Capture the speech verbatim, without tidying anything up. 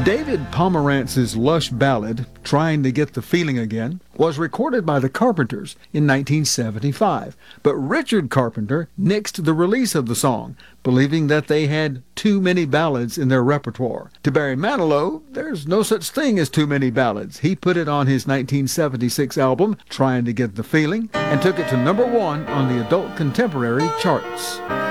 David Pomerantz's lush ballad, Trying to Get the Feeling Again, was recorded by the Carpenters in nineteen seventy-five, but Richard Carpenter nixed the release of the song, believing that they had too many ballads in their repertoire. To Barry Manilow, there's no such thing as too many ballads. He put it on his nineteen seventy-six album, Trying to Get the Feeling, and took it to number one on the adult contemporary charts.